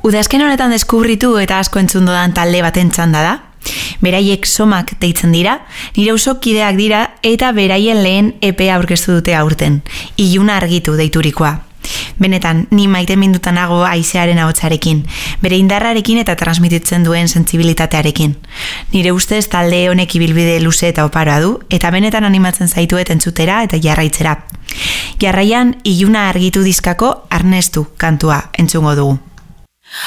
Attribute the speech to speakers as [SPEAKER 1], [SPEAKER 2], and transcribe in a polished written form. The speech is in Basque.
[SPEAKER 1] Udazken honetan deskubritu eta asko entzun dodan talde baten txanda da. Beraiek Somak deitzen dira, nire kideak dira eta beraien lehen EP aurkeztu dute aurten, Iluna argitu deiturikoa. Benetan, ni maite mindutan nago haizearen ahotsarekin, bere indarrarekin eta transmititzen duen sentsibilitatearekin. Nire ustez talde honek ibilbide luze eta oparoa du, eta benetan animatzen zaituet entzutera eta jarraitzera. Jarraian, Iluna argitu diskako Arnestu kantua entzungo dugu.